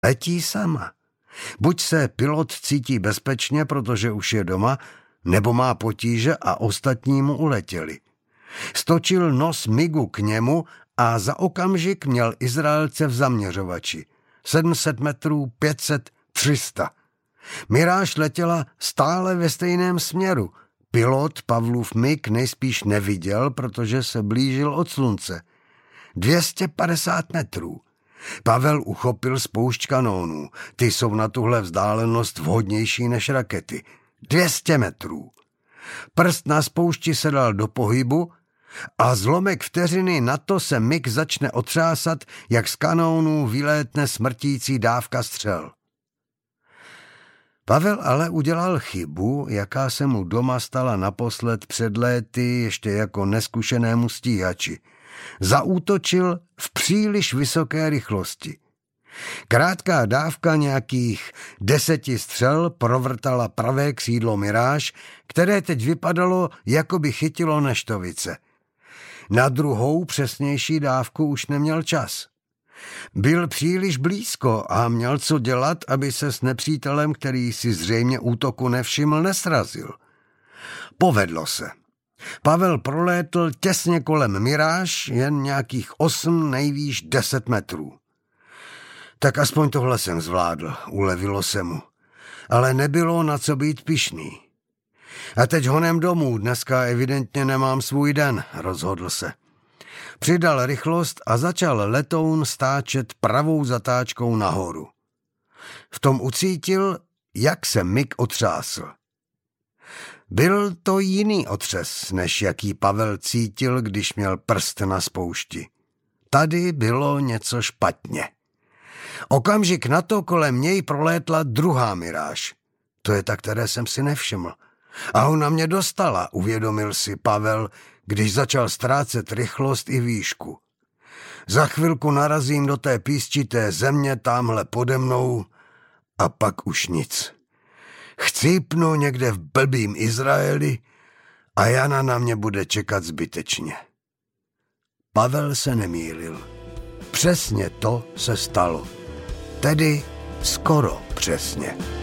letí sama. Buď se pilot cítí bezpečně, protože už je doma, nebo má potíže a ostatní mu uletěli. Stočil nos MiGu k němu a za okamžik měl Izraelce v zaměřovači. 700 metrů, 500, 300. Miráž letěla stále ve stejném směru. Pilot Pavlův MiG nejspíš neviděl, protože se blížil od slunce. 250 metrů. Pavel uchopil spoušť kanónů. Ty jsou na tuhle vzdálenost vhodnější než rakety. 200 metrů. Prst na spoušti se dal do pohybu a zlomek vteřiny na to se MiG začne otřásat, jak z kanónů vylétne smrtící dávka střel. Pavel ale udělal chybu, jaká se mu doma stala naposled před léty ještě jako neskušenému stíhači. Zaútočil v příliš vysoké rychlosti. Krátká dávka nějakých 10 střel provrtala pravé křídlo Miráž, které teď vypadalo, jako by chytilo neštovice. Na druhou přesnější dávku už neměl čas. Byl příliš blízko a měl co dělat, aby se s nepřítelem, který si zřejmě útoku nevšiml, nesrazil. Povedlo se. Pavel prolétl těsně kolem Miráž, jen nějakých 8, nejvýš 10 metrů. Tak aspoň tohle jsem zvládl, ulevilo se mu. Ale nebylo na co být pyšný. A teď honem domů, dneska evidentně nemám svůj den, rozhodl se. Přidal rychlost a začal letoun stáčet pravou zatáčkou nahoru. V tom ucítil, jak se MiG otřásl. Byl to jiný otřes, než jaký Pavel cítil, když měl prst na spoušti. Tady bylo něco špatně. Okamžik na to kolem něj prolétla druhá Miráž. To je ta, které jsem si nevšiml. A ona mě dostala, uvědomil si Pavel, když začal ztrácet rychlost i výšku. Za chvilku narazím do té písčité země támhle pode mnou a pak už nic. Chcípnu někde v blbým Izraeli a Jana na mě bude čekat zbytečně. Pavel se nemýlil. Přesně to se stalo. Tedy skoro přesně.